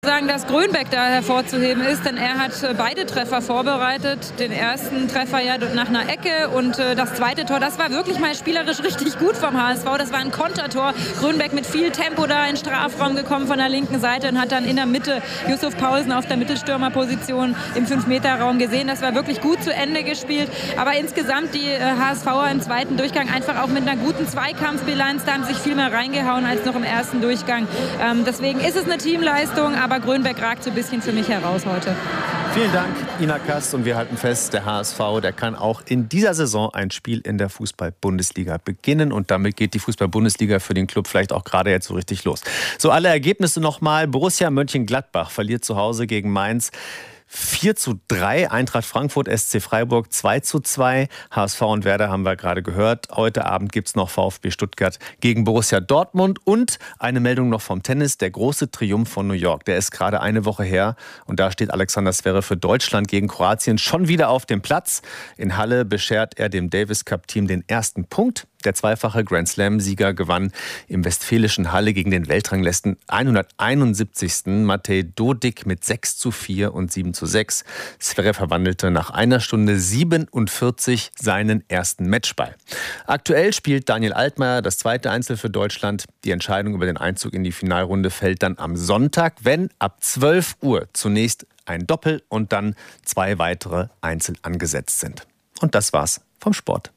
Sagen, dass Grönbeck da hervorzuheben ist, denn er hat beide Treffer vorbereitet. Den ersten Treffer ja nach einer Ecke und das zweite Tor, das war wirklich mal spielerisch richtig gut vom HSV. Das war ein Kontertor. Grönbeck mit viel Tempo da in den Strafraum gekommen von der linken Seite und hat dann in der Mitte Yusuf Paulsen auf der Mittelstürmerposition im 5-Meter-Raum gesehen. Das war wirklich gut zu Ende gespielt. Aber insgesamt die HSVer im zweiten Durchgang einfach auch mit einer guten Zweikampfbilanz. Da haben sich viel mehr reingehauen als noch im ersten Durchgang. Deswegen ist es eine Teamleistung, aber Grönbeck ragt so ein bisschen für mich heraus heute. Vielen Dank, Ina Kast. Und wir halten fest, der HSV, der kann auch in dieser Saison ein Spiel in der Fußball-Bundesliga beginnen. Und damit geht die Fußball-Bundesliga für den Club vielleicht auch gerade jetzt so richtig los. So, alle Ergebnisse nochmal. Borussia Mönchengladbach verliert zu Hause gegen Mainz 4:3, Eintracht Frankfurt, SC Freiburg 2:2, HSV und Werder haben wir gerade gehört. Heute Abend gibt es noch VfB Stuttgart gegen Borussia Dortmund und eine Meldung noch vom Tennis, der große Triumph von New York. Der ist gerade eine Woche her und da steht Alexander Zverev für Deutschland gegen Kroatien schon wieder auf dem Platz. In Halle beschert er dem Davis Cup Team den ersten Punkt. Der zweifache Grand Slam-Sieger gewann im westfälischen Halle gegen den Weltranglisten 171. Matej Dodik mit 6:4 und 7:6. Zverev verwandelte nach einer Stunde 47 seinen ersten Matchball. Aktuell spielt Daniel Altmaier das zweite Einzel für Deutschland. Die Entscheidung über den Einzug in die Finalrunde fällt dann am Sonntag, wenn ab 12 Uhr zunächst ein Doppel und dann 2 weitere Einzel angesetzt sind. Und das war's vom Sport.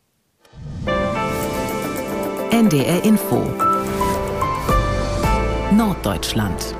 NDR Info Norddeutschland.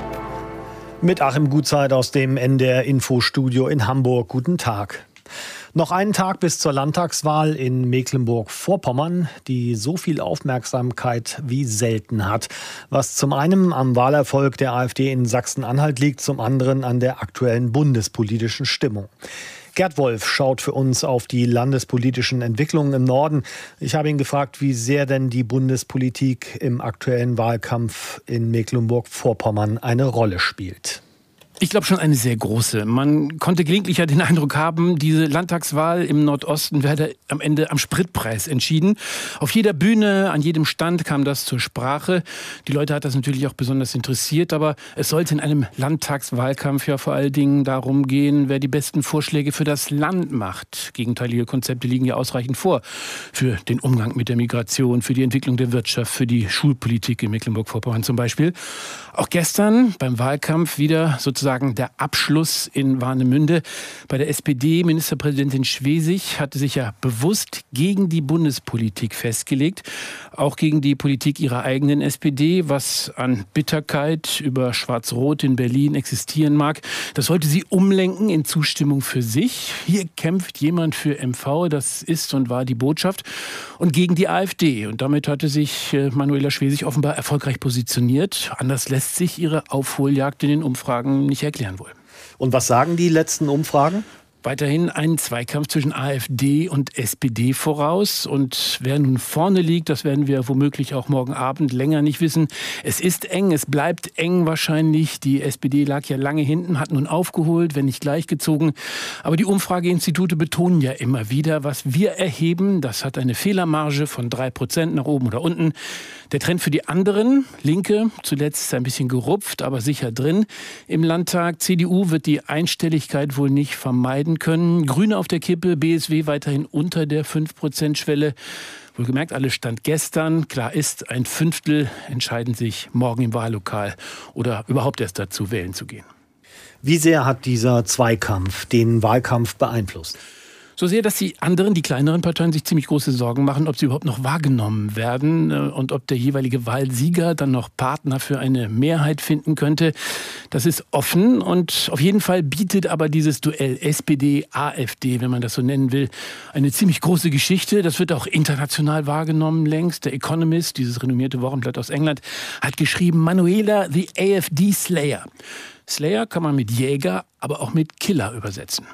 Mit Achim Gutzeit aus dem NDR Infostudio in Hamburg. Guten Tag. Noch einen Tag bis zur Landtagswahl in Mecklenburg-Vorpommern, die so viel Aufmerksamkeit wie selten hat. Was zum einen am Wahlerfolg der AfD in Sachsen-Anhalt liegt, zum anderen an der aktuellen bundespolitischen Stimmung. Gerd Wolf schaut für uns auf die landespolitischen Entwicklungen im Norden. Ich habe ihn gefragt, wie sehr denn die Bundespolitik im aktuellen Wahlkampf in Mecklenburg-Vorpommern eine Rolle spielt. Ich glaube schon eine sehr große. Man konnte gelegentlich ja den Eindruck haben, diese Landtagswahl im Nordosten werde am Ende am Spritpreis entschieden. Auf jeder Bühne, an jedem Stand kam das zur Sprache. Die Leute hat das natürlich auch besonders interessiert, aber es sollte in einem Landtagswahlkampf ja vor allen Dingen darum gehen, wer die besten Vorschläge für das Land macht. Gegenteilige Konzepte liegen ja ausreichend vor. Für den Umgang mit der Migration, für die Entwicklung der Wirtschaft, für die Schulpolitik in Mecklenburg-Vorpommern zum Beispiel. Auch gestern beim Wahlkampf wieder sozusagen der Abschluss in Warnemünde. Bei der SPD-Ministerpräsidentin Schwesig hatte sich ja bewusst gegen die Bundespolitik festgelegt, auch gegen die Politik ihrer eigenen SPD, was an Bitterkeit über Schwarz-Rot in Berlin existieren mag. Das wollte sie umlenken in Zustimmung für sich. Hier kämpft jemand für MV, das ist und war die Botschaft, und gegen die AfD. Und damit hatte sich Manuela Schwesig offenbar erfolgreich positioniert. Anders lässt sich ihre Aufholjagd in den Umfragen nicht erklären wohl. Und was sagen die letzten Umfragen? Weiterhin einen Zweikampf zwischen AfD und SPD voraus. Und wer nun vorne liegt, das werden wir womöglich auch morgen Abend länger nicht wissen. Es ist eng, es bleibt eng wahrscheinlich. Die SPD lag ja lange hinten, hat nun aufgeholt, wenn nicht gleichgezogen. Aber die Umfrageinstitute betonen ja immer wieder, was wir erheben, das hat eine Fehlermarge von 3% nach oben oder unten. Der Trend für die anderen, Linke, zuletzt ein bisschen gerupft, aber sicher drin im Landtag. CDU wird die Einstelligkeit wohl nicht vermeiden können. Grüne auf der Kippe, BSW weiterhin unter der 5%-Schwelle. Wohlgemerkt, alles Stand gestern. Klar ist, 1/5 entscheiden sich morgen im Wahllokal oder überhaupt erst dazu, wählen zu gehen. Wie sehr hat dieser Zweikampf den Wahlkampf beeinflusst? So sehr, dass die anderen, die kleineren Parteien sich ziemlich große Sorgen machen, ob sie überhaupt noch wahrgenommen werden und ob der jeweilige Wahlsieger dann noch Partner für eine Mehrheit finden könnte. Das ist offen und auf jeden Fall bietet aber dieses Duell SPD-AfD, wenn man das so nennen will, eine ziemlich große Geschichte. Das wird auch international wahrgenommen längst. Der Economist, dieses renommierte Wochenblatt aus England, hat geschrieben, Manuela, the AfD Slayer. Slayer kann man mit Jäger, aber auch mit Killer übersetzen.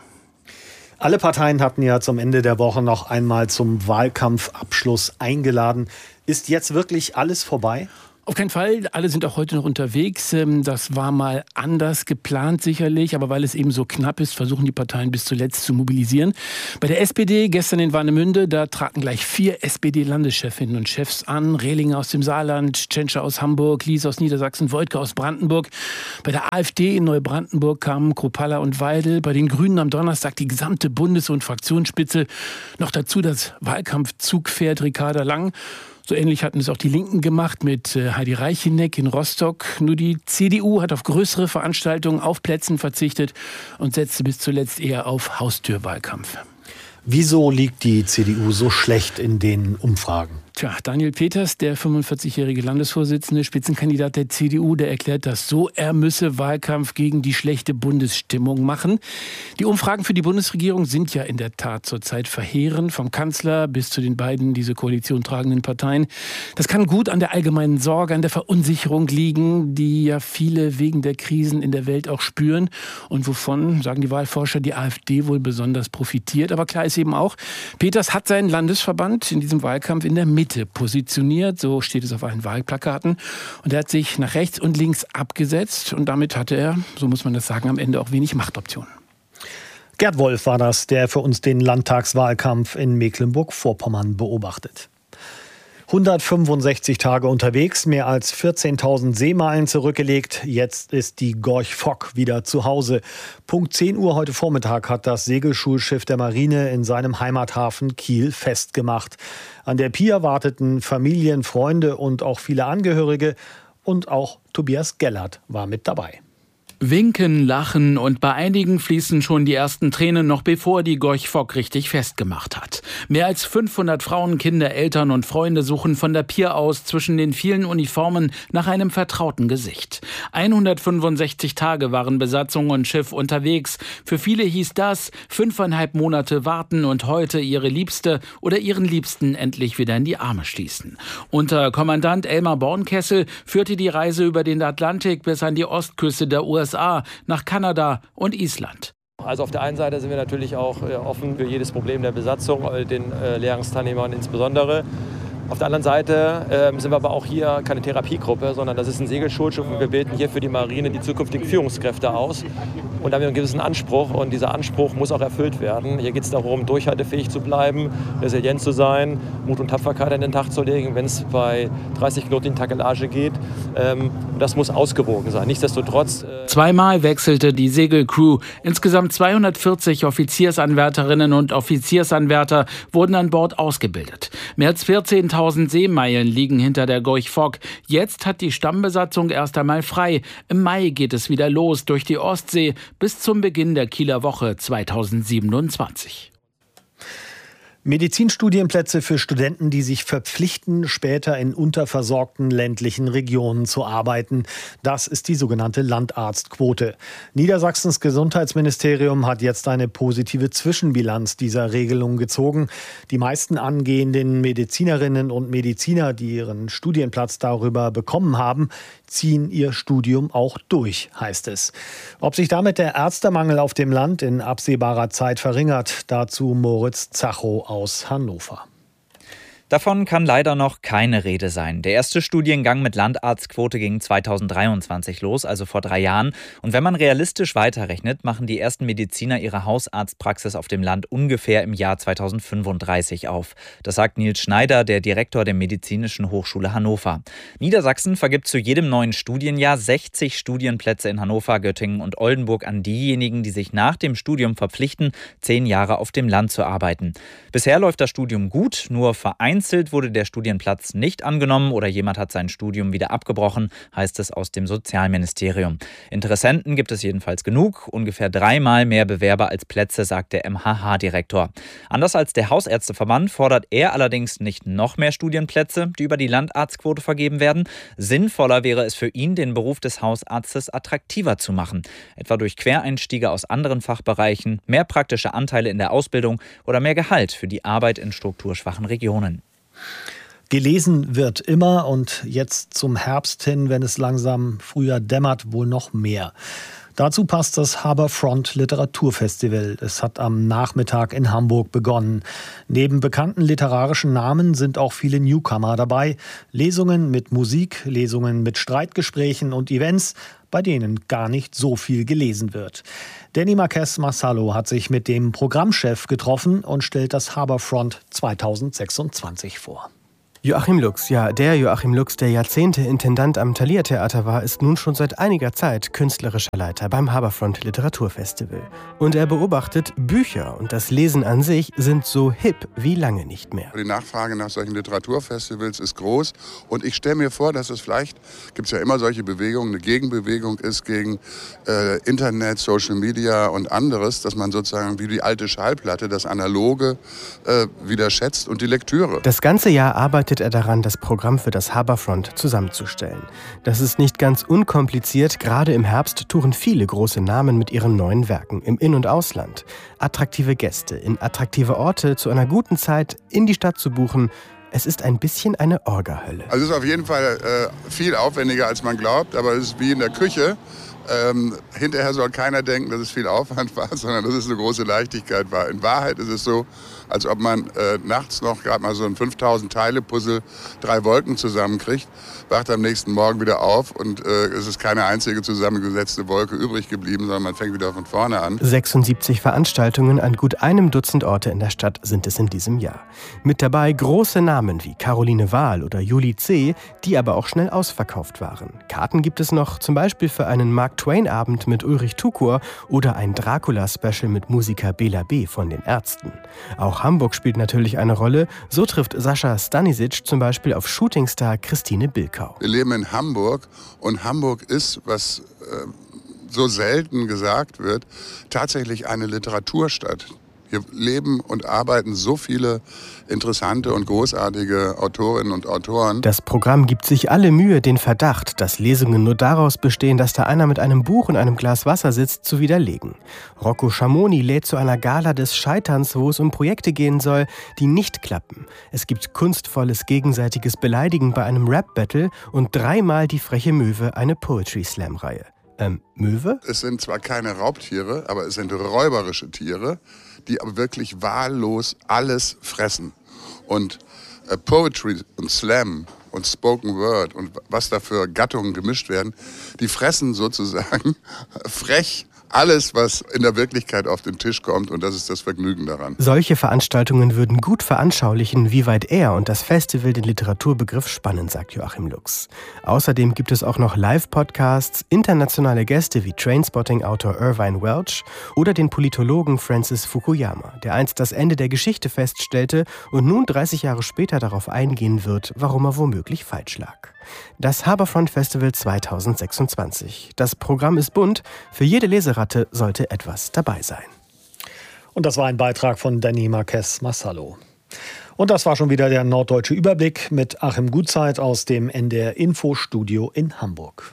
Alle Parteien hatten ja zum Ende der Woche noch einmal zum Wahlkampfabschluss eingeladen. Ist jetzt wirklich alles vorbei? Auf keinen Fall. Alle sind auch heute noch unterwegs. Das war mal anders geplant sicherlich, aber weil es eben so knapp ist, versuchen die Parteien bis zuletzt zu mobilisieren. Bei der SPD gestern in Warnemünde, da traten gleich 4 SPD-Landeschefinnen und Chefs an. Rehlinger aus dem Saarland, Tschentscher aus Hamburg, Lies aus Niedersachsen, Woidke aus Brandenburg. Bei der AfD in Neubrandenburg kamen Kropalla und Weidel. Bei den Grünen am Donnerstag die gesamte Bundes- und Fraktionsspitze. Noch dazu das Wahlkampfzugpferd Ricarda Lang. So ähnlich hatten es auch die Linken gemacht mit Heidi Reicheneck in Rostock. Nur die CDU hat auf größere Veranstaltungen auf Plätzen verzichtet und setzte bis zuletzt eher auf Haustürwahlkampf. Wieso liegt die CDU so schlecht in den Umfragen? Tja, Daniel Peters, der 45-jährige Landesvorsitzende, Spitzenkandidat der CDU, der erklärt das so, er müsse Wahlkampf gegen die schlechte Bundesstimmung machen. Die Umfragen für die Bundesregierung sind ja in der Tat zurzeit verheerend, vom Kanzler bis zu den beiden diese Koalition tragenden Parteien. Das kann gut an der allgemeinen Sorge, an der Verunsicherung liegen, die ja viele wegen der Krisen in der Welt auch spüren und wovon, sagen die Wahlforscher, die AfD wohl besonders profitiert. Aber klar ist eben auch, Peters hat seinen Landesverband in diesem Wahlkampf in der Mitte positioniert, so steht es auf allen Wahlplakaten. Und er hat sich nach rechts und links abgesetzt und damit hatte er, so muss man das sagen, am Ende auch wenig Machtoptionen. Gerd Wolf war das, der für uns den Landtagswahlkampf in Mecklenburg-Vorpommern beobachtet. 165 Tage unterwegs, mehr als 14.000 Seemeilen zurückgelegt. Jetzt ist die Gorch Fock wieder zu Hause. Punkt 10 Uhr heute Vormittag hat das Segelschulschiff der Marine in seinem Heimathafen Kiel festgemacht. An der Pier warteten Familien, Freunde und auch viele Angehörige. Und auch Tobias Gellert war mit dabei. Winken, lachen und bei einigen fließen schon die ersten Tränen, noch bevor die Gorch Fock richtig festgemacht hat. Mehr als 500 Frauen, Kinder, Eltern und Freunde suchen von der Pier aus zwischen den vielen Uniformen nach einem vertrauten Gesicht. 165 Tage waren Besatzung und Schiff unterwegs. Für viele hieß das 5,5 Monate warten und heute ihre Liebste oder ihren Liebsten endlich wieder in die Arme schließen. Unter Kommandant Elmar Bornkessel führte die Reise über den Atlantik bis an die Ostküste der USA, nach Kanada und Island. Also auf der einen Seite sind wir natürlich auch offen für jedes Problem der Besatzung, den Lehrgangsteilnehmern insbesondere. Auf der anderen Seite sind wir aber auch hier keine Therapiegruppe, sondern das ist ein Segelschulschiff und wir bilden hier für die Marine die zukünftigen Führungskräfte aus. Und da haben wir einen gewissen Anspruch und dieser Anspruch muss auch erfüllt werden. Hier geht es darum, durchhaltefähig zu bleiben, resilient zu sein, Mut und Tapferkeit an den Tag zu legen, wenn es bei 30 Knoten in Takelage geht. Das muss ausgewogen sein. Nichtsdestotrotz... Zweimal wechselte die Segelcrew. Insgesamt 240 Offiziersanwärterinnen und Offiziersanwärter wurden an Bord ausgebildet. Mehr als 14.000 Seemeilen liegen hinter der Gorch Fock. Jetzt hat die Stammbesatzung erst einmal frei. Im Mai geht es wieder los durch die Ostsee bis zum Beginn der Kieler Woche 2027. Medizinstudienplätze für Studenten, die sich verpflichten, später in unterversorgten ländlichen Regionen zu arbeiten. Das ist die sogenannte Landarztquote. Niedersachsens Gesundheitsministerium hat jetzt eine positive Zwischenbilanz dieser Regelung gezogen. Die meisten angehenden Medizinerinnen und Mediziner, die ihren Studienplatz darüber bekommen haben, ziehen ihr Studium auch durch, heißt es. Ob sich damit der Ärztemangel auf dem Land in absehbarer Zeit verringert, dazu Moritz Zachow aus Hannover. Davon kann leider noch keine Rede sein. Der erste Studiengang mit Landarztquote ging 2023 los, also vor 3 Jahren. Und wenn man realistisch weiterrechnet, machen die ersten Mediziner ihre Hausarztpraxis auf dem Land ungefähr im Jahr 2035 auf. Das sagt Nils Schneider, der Direktor der Medizinischen Hochschule Hannover. Niedersachsen vergibt zu jedem neuen Studienjahr 60 Studienplätze in Hannover, Göttingen und Oldenburg an diejenigen, die sich nach dem Studium verpflichten, 10 Jahre auf dem Land zu arbeiten. Bisher läuft das Studium gut, nur vereinzelt wurde der Studienplatz nicht angenommen oder jemand hat sein Studium wieder abgebrochen, heißt es aus dem Sozialministerium. Interessenten gibt es jedenfalls genug, ungefähr 3-mal mehr Bewerber als Plätze, sagt der MHH-Direktor. Anders als der Hausärzteverband fordert er allerdings nicht noch mehr Studienplätze, die über die Landarztquote vergeben werden. Sinnvoller wäre es für ihn, den Beruf des Hausarztes attraktiver zu machen, etwa durch Quereinstiege aus anderen Fachbereichen, mehr praktische Anteile in der Ausbildung oder mehr Gehalt für die Arbeit in strukturschwachen Regionen. Gelesen wird immer und jetzt zum Herbst hin, wenn es langsam früher dämmert, wohl noch mehr. Dazu passt das Harbourfront Literaturfestival. Es hat am Nachmittag in Hamburg begonnen. Neben bekannten literarischen Namen sind auch viele Newcomer dabei. Lesungen mit Musik, Lesungen mit Streitgesprächen und Events, bei denen gar nicht so viel gelesen wird. Danny Marques Marsalo hat sich mit dem Programmchef getroffen und stellt das Harbourfront 2026 vor. Joachim Lux, der Joachim Lux, der Jahrzehnte Intendant am Thalia-Theater war, ist nun schon seit einiger Zeit künstlerischer Leiter beim Harbourfront Literaturfestival. Und er beobachtet, Bücher und das Lesen an sich sind so hip wie lange nicht mehr. Die Nachfrage nach solchen Literaturfestivals ist groß und ich stelle mir vor, dass es vielleicht, gibt es ja immer solche Bewegungen, eine Gegenbewegung ist gegen Internet, Social Media und anderes, dass man sozusagen wie die alte Schallplatte das Analoge wieder schätzt und die Lektüre. Das ganze Jahr arbeitet er daran, das Programm für das Harbourfront zusammenzustellen. Das ist nicht ganz unkompliziert. Gerade im Herbst touren viele große Namen mit ihren neuen Werken im In- und Ausland. Attraktive Gäste in attraktive Orte zu einer guten Zeit in die Stadt zu buchen. Es ist ein bisschen eine Orga-Hölle. Also es ist auf jeden Fall viel aufwendiger, als man glaubt, aber es ist wie in der Küche. Hinterher soll keiner denken, dass es viel Aufwand war, sondern dass es eine große Leichtigkeit war. In Wahrheit ist es so, als ob man nachts noch gerade mal so ein 5000-Teile-Puzzle 3 Wolken zusammenkriegt, wacht am nächsten Morgen wieder auf und es ist keine einzige zusammengesetzte Wolke übrig geblieben, sondern man fängt wieder von vorne an. 76 Veranstaltungen an gut einem Dutzend Orte in der Stadt sind es in diesem Jahr. Mit dabei große Namen wie Caroline Wahl oder Julie C., die aber auch schnell ausverkauft waren. Karten gibt es noch zum Beispiel für einen Mark Twain-Abend mit Ulrich Tukur oder ein Dracula-Special mit Musiker Bela B. von den Ärzten. Auch Hamburg spielt natürlich eine Rolle. So trifft Sascha Stanisic zum Beispiel auf Shootingstar Christine Bilkau. Wir leben in Hamburg und Hamburg ist, was so selten gesagt wird, tatsächlich eine Literaturstadt. Hier leben und arbeiten so viele interessante und großartige Autorinnen und Autoren. Das Programm gibt sich alle Mühe, den Verdacht, dass Lesungen nur daraus bestehen, dass da einer mit einem Buch und einem Glas Wasser sitzt, zu widerlegen. Rocco Schamoni lädt zu einer Gala des Scheiterns, wo es um Projekte gehen soll, die nicht klappen. Es gibt kunstvolles gegenseitiges Beleidigen bei einem Rap-Battle und 3-mal die freche Möwe, eine Poetry-Slam-Reihe. Möwe? Es sind zwar keine Raubtiere, aber es sind räuberische Tiere, die aber wirklich wahllos alles fressen. Und Poetry und Slam und Spoken Word und was da für Gattungen gemischt werden, die fressen sozusagen frech alles, was in der Wirklichkeit auf den Tisch kommt, und das ist das Vergnügen daran. Solche Veranstaltungen würden gut veranschaulichen, wie weit er und das Festival den Literaturbegriff spannen, sagt Joachim Lux. Außerdem gibt es auch noch Live-Podcasts, internationale Gäste wie Trainspotting-Autor Irvine Welch oder den Politologen Francis Fukuyama, der einst das Ende der Geschichte feststellte und nun 30 Jahre später darauf eingehen wird, warum er womöglich falsch lag. Das Harbourfront Festival 2026. Das Programm ist bunt, für jede Leseratte sollte etwas dabei sein. Und das war ein Beitrag von Danny Marques Marsalo. Und das war schon wieder der Norddeutsche Überblick mit Achim Gutzeit aus dem NDR Infostudio in Hamburg.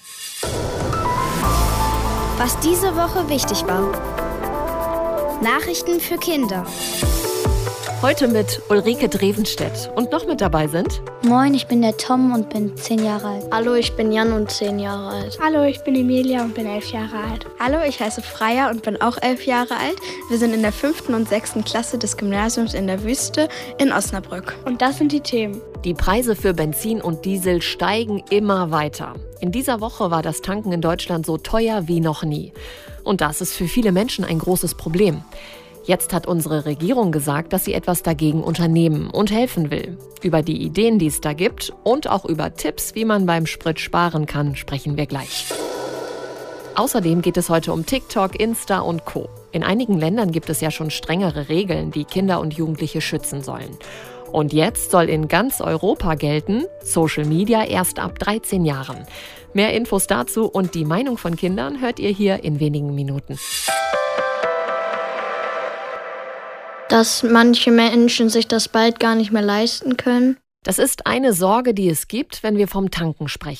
Was diese Woche wichtig war. Nachrichten für Kinder. Heute mit Ulrike Drevenstedt. Und noch mit dabei sind... Moin, ich bin der Tom und bin 10 Jahre alt. Hallo, ich bin Jan und 10 Jahre alt. Hallo, ich bin Emilia und bin 11 Jahre alt. Hallo, ich heiße Freya und bin auch 11 Jahre alt. Wir sind in der 5. und 6. Klasse des Gymnasiums in der Wüste in Osnabrück. Und das sind die Themen. Die Preise für Benzin und Diesel steigen immer weiter. In dieser Woche war das Tanken in Deutschland so teuer wie noch nie. Und das ist für viele Menschen ein großes Problem. Jetzt hat unsere Regierung gesagt, dass sie etwas dagegen unternehmen und helfen will. Über die Ideen, die es da gibt und auch über Tipps, wie man beim Sprit sparen kann, sprechen wir gleich. Außerdem geht es heute um TikTok, Insta und Co. In einigen Ländern gibt es ja schon strengere Regeln, die Kinder und Jugendliche schützen sollen. Und jetzt soll in ganz Europa gelten, Social Media erst ab 13 Jahren. Mehr Infos dazu und die Meinung von Kindern hört ihr hier in wenigen Minuten. Dass manche Menschen sich das bald gar nicht mehr leisten können. Das ist eine Sorge, die es gibt, wenn wir vom Tanken sprechen.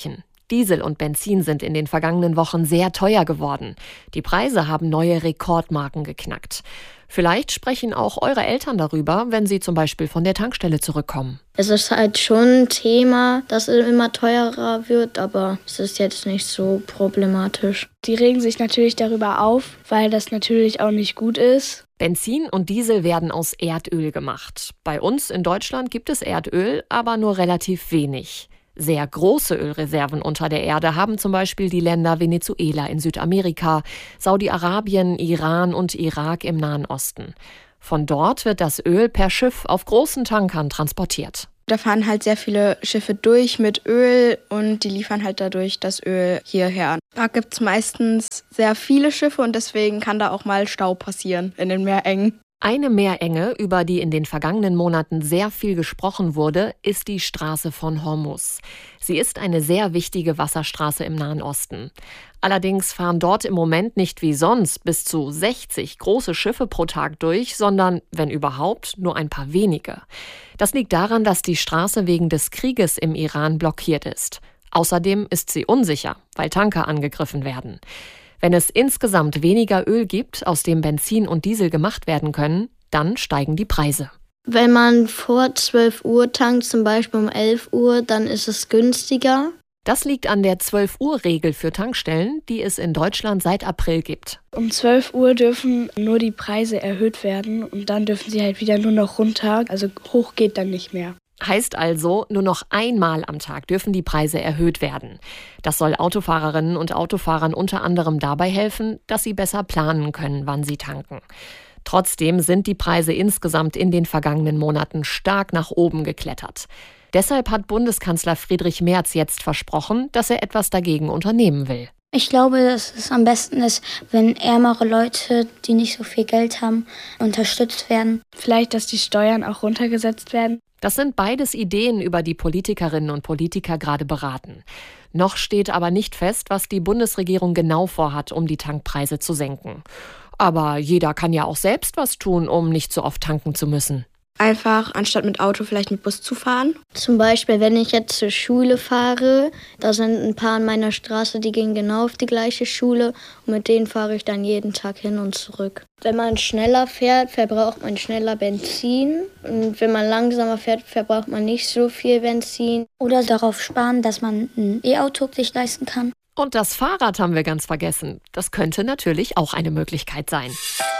Diesel und Benzin sind in den vergangenen Wochen sehr teuer geworden. Die Preise haben neue Rekordmarken geknackt. Vielleicht sprechen auch eure Eltern darüber, wenn sie zum Beispiel von der Tankstelle zurückkommen. Es ist halt schon ein Thema, dass es immer teurer wird, aber es ist jetzt nicht so problematisch. Die regen sich natürlich darüber auf, weil das natürlich auch nicht gut ist. Benzin und Diesel werden aus Erdöl gemacht. Bei uns in Deutschland gibt es Erdöl, aber nur relativ wenig. Sehr große Ölreserven unter der Erde haben zum Beispiel die Länder Venezuela in Südamerika, Saudi-Arabien, Iran und Irak im Nahen Osten. Von dort wird das Öl per Schiff auf großen Tankern transportiert. Da fahren halt sehr viele Schiffe durch mit Öl und die liefern halt dadurch das Öl hierher. Da gibt es meistens sehr viele Schiffe und deswegen kann da auch mal Stau passieren in den Meerengen. Eine Meerenge, über die in den vergangenen Monaten sehr viel gesprochen wurde, ist die Straße von Hormuz. Sie ist eine sehr wichtige Wasserstraße im Nahen Osten. Allerdings fahren dort im Moment nicht wie sonst bis zu 60 große Schiffe pro Tag durch, sondern, wenn überhaupt, nur ein paar wenige. Das liegt daran, dass die Straße wegen des Krieges im Iran blockiert ist. Außerdem ist sie unsicher, weil Tanker angegriffen werden. Wenn es insgesamt weniger Öl gibt, aus dem Benzin und Diesel gemacht werden können, dann steigen die Preise. Wenn man vor 12 Uhr tankt, zum Beispiel um 11 Uhr, dann ist es günstiger. Das liegt an der 12-Uhr-Regel für Tankstellen, die es in Deutschland seit April gibt. Um 12 Uhr dürfen nur die Preise erhöht werden und dann dürfen sie halt wieder nur noch runter. Also hoch geht dann nicht mehr. Heißt also, nur noch einmal am Tag dürfen die Preise erhöht werden. Das soll Autofahrerinnen und Autofahrern unter anderem dabei helfen, dass sie besser planen können, wann sie tanken. Trotzdem sind die Preise insgesamt in den vergangenen Monaten stark nach oben geklettert. Deshalb hat Bundeskanzler Friedrich Merz jetzt versprochen, dass er etwas dagegen unternehmen will. Ich glaube, dass es am besten ist, wenn ärmere Leute, die nicht so viel Geld haben, unterstützt werden. Vielleicht, dass die Steuern auch runtergesetzt werden. Das sind beides Ideen, über die Politikerinnen und Politiker gerade beraten. Noch steht aber nicht fest, was die Bundesregierung genau vorhat, um die Tankpreise zu senken. Aber jeder kann ja auch selbst was tun, um nicht so oft tanken zu müssen. Einfach, anstatt mit Auto, vielleicht mit Bus zu fahren. Zum Beispiel, wenn ich jetzt zur Schule fahre, da sind ein paar an meiner Straße, die gehen genau auf die gleiche Schule und mit denen fahre ich dann jeden Tag hin und zurück. Wenn man schneller fährt, verbraucht man schneller Benzin und wenn man langsamer fährt, verbraucht man nicht so viel Benzin. Oder darauf sparen, dass man ein E-Auto sich leisten kann. Und das Fahrrad haben wir ganz vergessen. Das könnte natürlich auch eine Möglichkeit sein.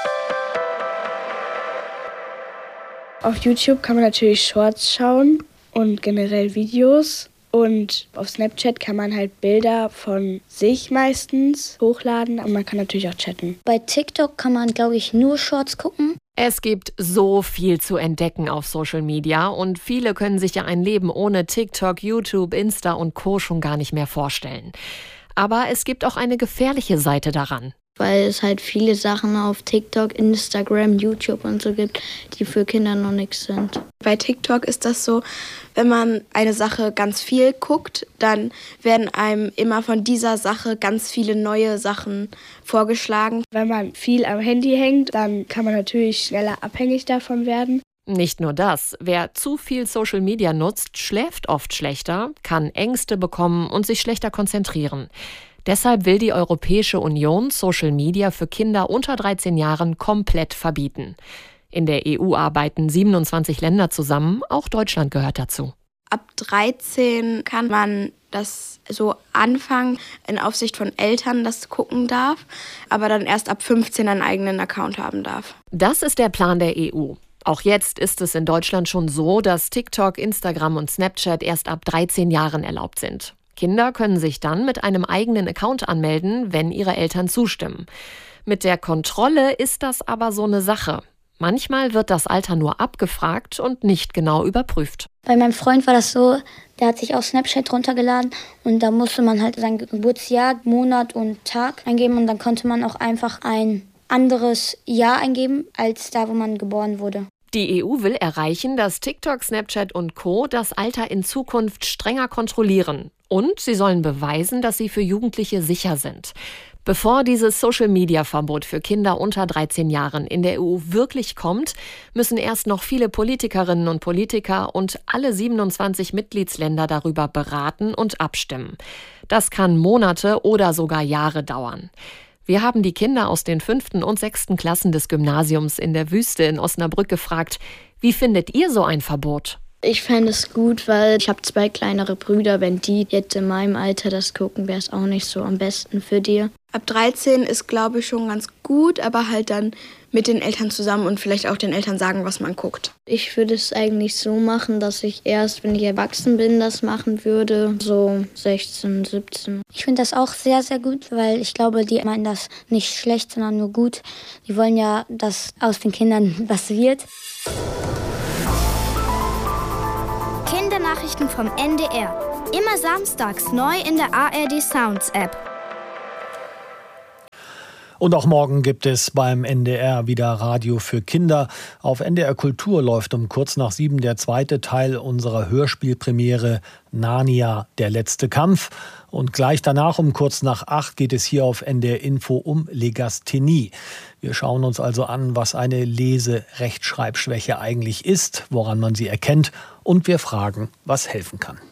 Auf YouTube kann man natürlich Shorts schauen und generell Videos. Und auf Snapchat kann man halt Bilder von sich meistens hochladen. Und man kann natürlich auch chatten. Bei TikTok kann man, glaube ich, nur Shorts gucken. Es gibt so viel zu entdecken auf Social Media und viele können sich ja ein Leben ohne TikTok, YouTube, Insta und Co. schon gar nicht mehr vorstellen. Aber es gibt auch eine gefährliche Seite daran. Weil es halt viele Sachen auf TikTok, Instagram, YouTube und so gibt, die für Kinder noch nichts sind. Bei TikTok ist das so, wenn man eine Sache ganz viel guckt, dann werden einem immer von dieser Sache ganz viele neue Sachen vorgeschlagen. Wenn man viel am Handy hängt, dann kann man natürlich schneller abhängig davon werden. Nicht nur das, wer zu viel Social Media nutzt, schläft oft schlechter, kann Ängste bekommen und sich schlechter konzentrieren. Deshalb will die Europäische Union Social Media für Kinder unter 13 Jahren komplett verbieten. In der EU arbeiten 27 Länder zusammen, auch Deutschland gehört dazu. Ab 13 kann man das so anfangen, in Aufsicht von Eltern das gucken darf, aber dann erst ab 15 einen eigenen Account haben darf. Das ist der Plan der EU. Auch jetzt ist es in Deutschland schon so, dass TikTok, Instagram und Snapchat erst ab 13 Jahren erlaubt sind. Kinder können sich dann mit einem eigenen Account anmelden, wenn ihre Eltern zustimmen. Mit der Kontrolle ist das aber so eine Sache. Manchmal wird das Alter nur abgefragt und nicht genau überprüft. Bei meinem Freund war das so, der hat sich auch Snapchat runtergeladen und da musste man halt sein Geburtsjahr, Monat und Tag eingeben und dann konnte man auch einfach ein anderes Jahr eingeben, als da, wo man geboren wurde. Die EU will erreichen, dass TikTok, Snapchat und Co. das Alter in Zukunft strenger kontrollieren. Und sie sollen beweisen, dass sie für Jugendliche sicher sind. Bevor dieses Social-Media-Verbot für Kinder unter 13 Jahren in der EU wirklich kommt, müssen erst noch viele Politikerinnen und Politiker und alle 27 Mitgliedsländer darüber beraten und abstimmen. Das kann Monate oder sogar Jahre dauern. Wir haben die Kinder aus den 5. und 6. Klassen des Gymnasiums in der Wüste in Osnabrück gefragt, wie findet ihr so ein Verbot? Ich fände es gut, weil ich habe 2 kleinere Brüder. Wenn die jetzt in meinem Alter das gucken, wäre es auch nicht so am besten für die. Ab 13 ist, glaube ich, schon ganz gut, aber halt dann mit den Eltern zusammen und vielleicht auch den Eltern sagen, was man guckt. Ich würde es eigentlich so machen, dass ich erst, wenn ich erwachsen bin, das machen würde, so 16, 17. Ich finde das auch sehr, sehr gut, weil ich glaube, die meinen das nicht schlecht, sondern nur gut. Die wollen ja, dass aus den Kindern was wird. Kindernachrichten vom NDR. Immer samstags neu in der ARD Sounds App. Und auch morgen gibt es beim NDR wieder Radio für Kinder. Auf NDR Kultur läuft um kurz nach 7 der zweite Teil unserer Hörspielpremiere Narnia, der letzte Kampf. Und gleich danach um kurz nach 8 geht es hier auf NDR Info um Legasthenie. Wir schauen uns also an, was eine Lese-Rechtschreibschwäche eigentlich ist, woran man sie erkennt. Und wir fragen, was helfen kann.